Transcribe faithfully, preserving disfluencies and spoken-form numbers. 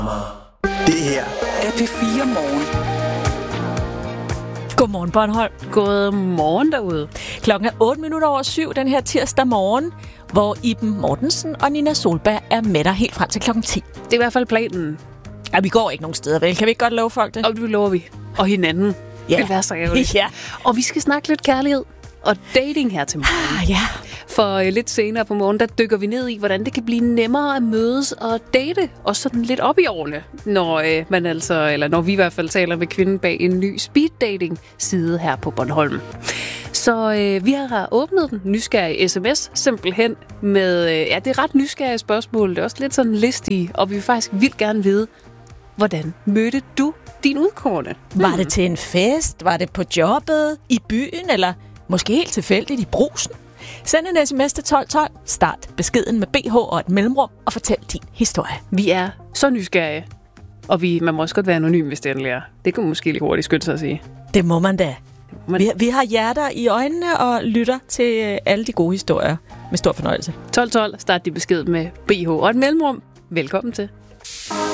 Det her er P fire Morgen. Godmorgen, Bornholm. Godmorgen derude. Klokken er otte minutter over syv den her tirsdag morgen, hvor Iben Mortensen og Nina Solberg er med dig helt frem til klokken ti. Det er i hvert fald planen. Ja, vi går ikke nogen steder, vel? Kan vi ikke godt love folk det? Og det lover vi. Og hinanden. Ja. Det vil være så ærgerligt. Ja. Og vi skal snakke lidt kærlighed og dating her til morgen. Ah, ja. For uh, lidt senere på morgen, der dykker vi ned i, hvordan det kan blive nemmere at mødes og date. Og sådan lidt op i årene, når uh, man altså, eller når vi i hvert fald taler med kvinden bag en ny speed dating side her på Bornholm. Så øh, vi har åbnet den nysgerrige sms simpelthen med, øh, ja, det er ret nysgerrige spørgsmål. Det er også lidt sådan listige, og vi vil faktisk vildt gerne vide, hvordan mødte du din udkårne? Var det til en fest? Var det på jobbet? I byen? Eller måske helt tilfældigt i brusen? Send en sms til tolv tolv. Start beskeden med B H og et mellemrum, og fortæl din historie. Vi er så nysgerrige, og vi, man må også godt være anonym, hvis det endelig er. Det kunne måske lige hurtigt skynde sig at sige. Det må man da. Men Vi, vi har hjerter i øjnene og lytter til øh, alle de gode historier med stor fornøjelse. tolv tolv, start din besked med B H og et mellemrum. Velkommen til.